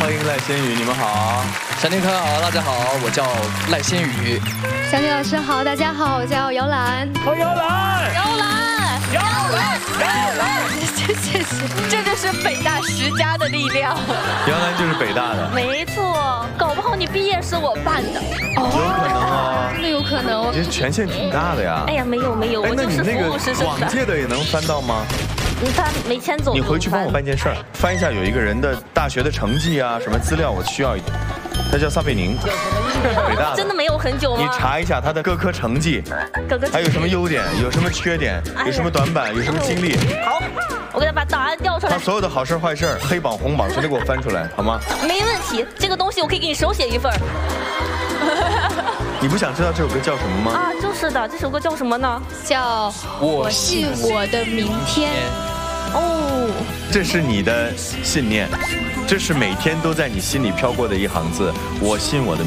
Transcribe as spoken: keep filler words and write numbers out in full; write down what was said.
欢迎赖仙宇，你们好。 小天科好，大家好，我叫赖仙宇。 小女老师好，大家好，我叫姚兰。 哦，姚兰， 姚兰， 姚兰，姚兰， 谢谢谢。 这就是北大十佳的力量。 姚兰就是北大的， 没错，搞不好你毕业是我办的。 有可能啊， 那有可能。 你这权限挺大的呀。 哎呀，没有没有， 哎， 我那你那就是服务个实实的。 往届的也能翻到吗？ 他没签走。 你回去帮我办件事儿，翻一下有一个人的大学的成绩啊，什么资料我需要一点。他叫撒贝宁，北大的。 真的没有很久吗？ 你查一下他的各科成绩， 哥哥还有什么优点，有什么缺点，有什么短板，有什么经历。 好，我给他把档案调出来。 他所有的好事坏事，黑榜红榜全都给我翻出来，好吗？ 没问题，这个东西我可以给你手写一份。 你不想知道这首歌叫什么吗？ 啊，就是的，这首歌叫什么呢？ 叫我信我的明天。 哦， 这是你的信念，这是每天都在你心里飘过的一行字。我信我的。